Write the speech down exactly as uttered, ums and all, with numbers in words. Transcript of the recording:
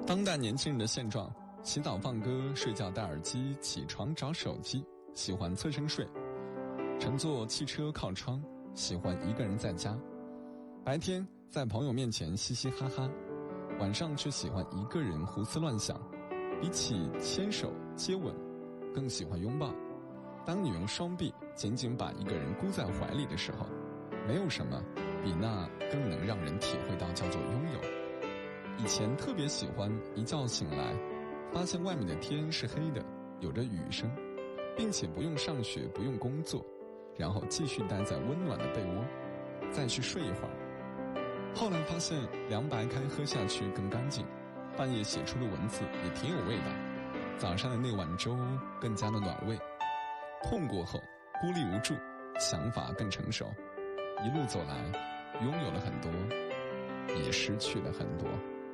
当代年轻人的现状：洗澡放歌，睡觉戴耳机，起床找手机，喜欢侧身睡；乘坐汽车靠窗，喜欢一个人在家；白天在朋友面前嘻嘻哈哈，晚上却喜欢一个人胡思乱想。比起牵手接吻，更喜欢拥抱。当你用双臂紧紧把一个人箍在怀里的时候，没有什么比那更能让人体会到叫做拥有。以前特别喜欢一觉醒来发现外面的天是黑的，有着雨声，并且不用上学不用工作，然后继续待在温暖的被窝，再去睡一会儿。后来发现凉白开喝下去更干净，半夜写出的文字也挺有味道，早上的那碗粥更加的暖胃。痛过后孤立无助，想法更成熟，一路走来拥有了很多，也失去了很多。